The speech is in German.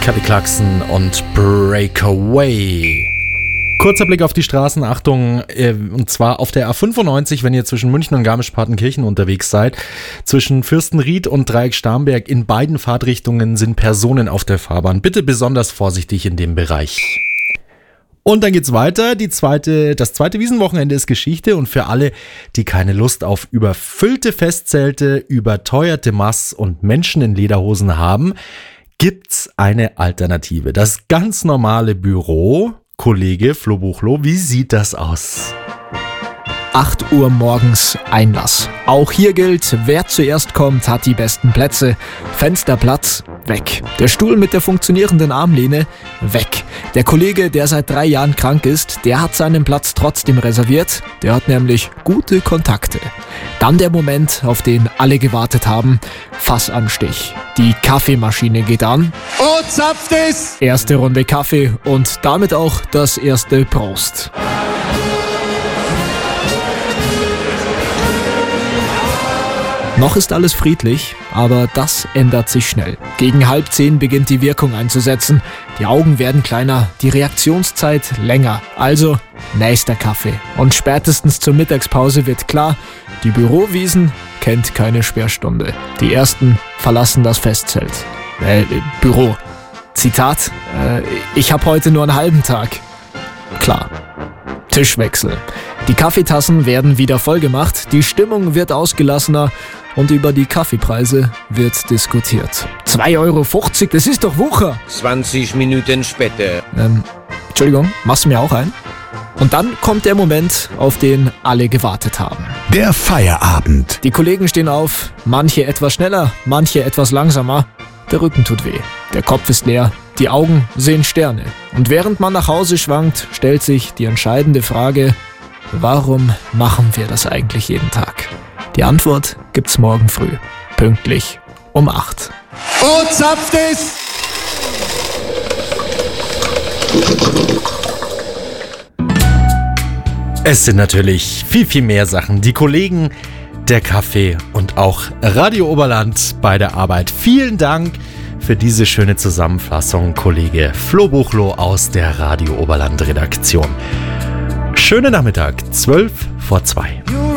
Kelly Clarkson und Breakaway. Kurzer Blick auf die Straßen, Achtung, und zwar auf der A95, wenn ihr zwischen München und Garmisch-Partenkirchen unterwegs seid. Zwischen Fürstenried und Dreieck-Starnberg in beiden Fahrtrichtungen sind Personen auf der Fahrbahn. Bitte besonders vorsichtig in dem Bereich. Und dann geht's weiter. Das zweite Wiesenwochenende ist Geschichte und für alle, die keine Lust auf überfüllte Festzelte, überteuerte Mass und Menschen in Lederhosen haben, gibt's eine Alternative. Das ganz normale Büro, Kollege Flo Buchlo, wie sieht das aus? 8 Uhr morgens Einlass. Auch hier gilt, wer zuerst kommt, hat die besten Plätze. Fensterplatz, weg. Der Stuhl mit der funktionierenden Armlehne, weg. Der Kollege, der seit 3 Jahren krank ist, der hat seinen Platz trotzdem reserviert. Der hat nämlich gute Kontakte. Dann der Moment, auf den alle gewartet haben. Fassanstich. Die Kaffeemaschine geht an. Und zapft es! Erste Runde Kaffee und damit auch das erste Prost. Noch ist alles friedlich, aber das ändert sich schnell. Gegen 9:30 beginnt die Wirkung einzusetzen. Die Augen werden kleiner, die Reaktionszeit länger. Also nächster Kaffee. Und spätestens zur Mittagspause wird klar, die Bürowiesen kennt keine Sperrstunde. Die ersten verlassen das Festzelt. Büro. Zitat, ich habe heute nur einen halben Tag. Klar. Tischwechsel. Die Kaffeetassen werden wieder vollgemacht, die Stimmung wird ausgelassener und über die Kaffeepreise wird diskutiert. 2,50 €, das ist doch Wucher. 20 Minuten später. Entschuldigung, machst du mir auch ein? Und dann kommt der Moment, auf den alle gewartet haben. Der Feierabend. Die Kollegen stehen auf, manche etwas schneller, manche etwas langsamer. Der Rücken tut weh, der Kopf ist leer, die Augen sehen Sterne. Und während man nach Hause schwankt, stellt sich die entscheidende Frage: Warum machen wir das eigentlich jeden Tag? Die Antwort gibt's morgen früh, pünktlich um 8. Und zapft es! Es sind natürlich viel, viel mehr Sachen. Die Kollegen, der Kaffee und auch Radio Oberland bei der Arbeit. Vielen Dank für diese schöne Zusammenfassung, Kollege Flo Buchlo aus der Radio Oberland Redaktion. Schönen Nachmittag, 12:55.